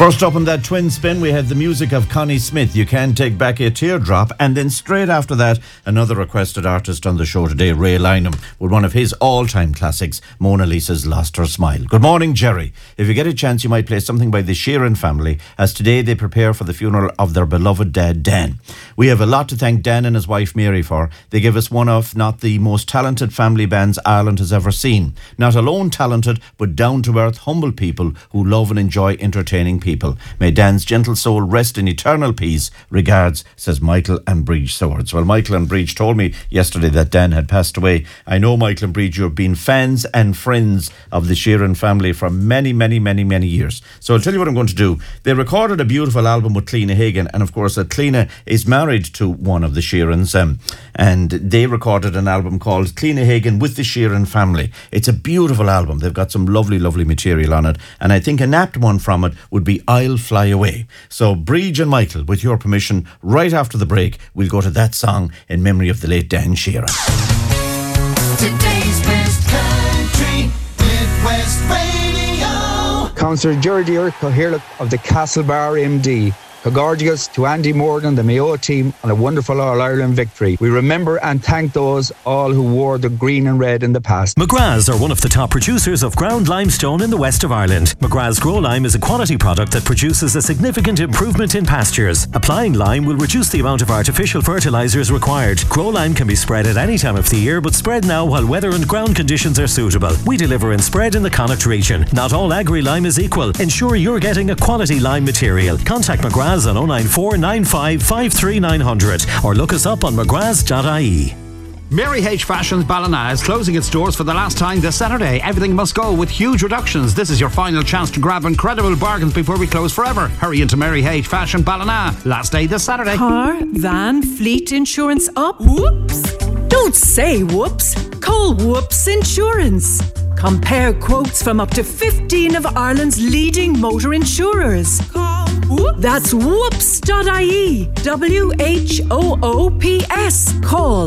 First up on that twin spin, we had the music of Connie Smith, You Can't Take Back a Teardrop. And then straight after that, another requested artist on the show today, Ray Lynham, with one of his all-time classics, Mona Lisa's Lost Her Smile. Good morning, Jerry. If you get a chance, you might play something by the Sheeran family, as today they prepare for the funeral of their beloved dad, Dan. We have a lot to thank Dan and his wife, Mary, for. They give us one of not the most talented family bands Ireland has ever seen. Not alone talented, but down-to-earth, humble people who love and enjoy entertaining people. May Dan's gentle soul rest in eternal peace. Regards, says Michael and Bridge Swords. Well, Michael and Bridge told me yesterday that Dan had passed away. I know, Michael and Bridge, you've been fans and friends of the Sheeran family for many, many, many, many years. So I'll tell you what I'm going to do. They recorded a beautiful album with Cliona Hagan, and of course Cliona is married to one of the Sheerans, and they recorded an album called Cliona Hagan with the Sheeran family. It's a beautiful album. They've got some lovely, lovely material on it, and I think an apt one from it would be I'll Fly Away. So Bridge and Michael, with your permission, right after the break, we'll go to that song in memory of the late Dan Sheeran. Today's best country with West Radio. Councillor Geordie Coherlick of the Castlebar MD. Congratulations to Andy Morgan and the Mayo team on a wonderful All-Ireland victory. We remember and thank those all who wore the green and red in the past. McGrath's are one of the top producers of ground limestone in the west of Ireland. McGrath's Grow Lime is a quality product that produces a significant improvement in pastures. Applying lime will reduce the amount of artificial fertilisers required. Grow Lime can be spread at any time of the year, but spread now while weather and ground conditions are suitable. We deliver and spread in the Connacht region. Not all agri-lime is equal. Ensure you're getting a quality lime material. Contact McGrath's on 094 95 53 900 or look us up on mcgraths.ie. Mary H Fashions Ballina is closing its doors for the last time this Saturday. Everything must go with huge reductions. This is your final chance to grab incredible bargains before we close forever. Hurry into Mary H Fashion Ballina. Last day this Saturday. Car, van, fleet insurance up? Whoops! Don't say whoops. Call Whoops Insurance. Compare quotes from up to 15 of Ireland's leading motor insurers. Call Whoops. That's whoops.ie. WHOOPS. Call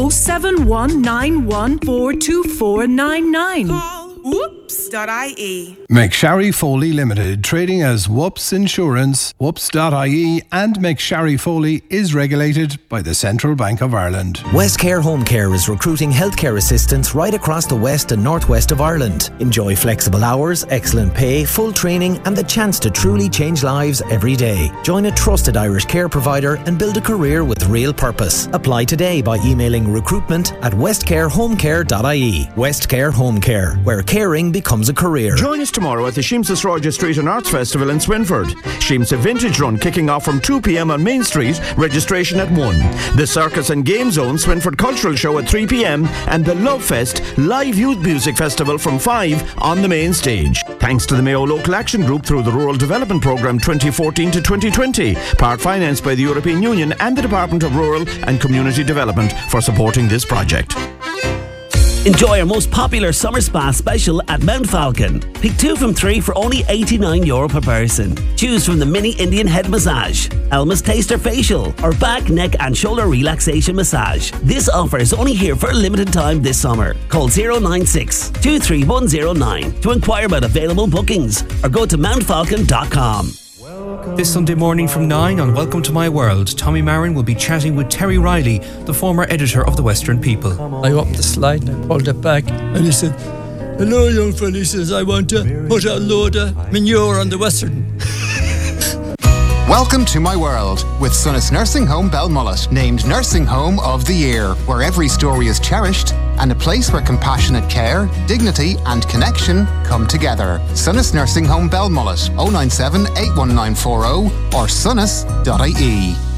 07191424999. Call whoops.ie. McSharry Foley Limited, trading as Whoops Insurance, whoops.ie, and McSharry Foley is regulated by the Central Bank of Ireland. Westcare Home Care is recruiting healthcare assistants right across the west and northwest of Ireland. Enjoy flexible hours, excellent pay, full training, and the chance to truly change lives every day. Join a trusted Irish care provider and build a career with real purpose. Apply today by emailing recruitment@westcarehomecare.ie. Westcare Home Care, where caring becomes a career. Join us tomorrow at the Sheemsa Sroja Street and Arts Festival in Swinford. Sheemsa Vintage Run kicking off from 2 p.m. on Main Street, registration at 1. The Circus and Game Zone Swinford Cultural Show at 3 p.m. and the Love Fest Live Youth Music Festival from 5 on the main stage. Thanks to the Mayo Local Action Group through the Rural Development Programme 2014 to 2020, part financed by the European Union and the Department of Rural and Community Development for supporting this project. Enjoy our most popular summer spa special at Mount Falcon. Pick 2 from 3 for only €89 per person. Choose from the mini Indian head massage, Elma's Taster facial, or back, neck and shoulder relaxation massage. This offer is only here for a limited time this summer. Call 096 23109 to inquire about available bookings or go to mountfalcon.com. This Sunday morning from 9 on Welcome to My World, Tommy Marin will be chatting with Terry Riley, the former editor of The Western People. I opened the slide and I pulled it back and he said, "Hello young fella," he says, "I want to put a load of manure on the Western." Welcome to My World with Sunnis Nursing Home Belmullet, named Nursing Home of the Year, where every story is cherished and a place where compassionate care, dignity and connection come together. Sunnis Nursing Home Belmullet, 097 81940 or sunnis.ie.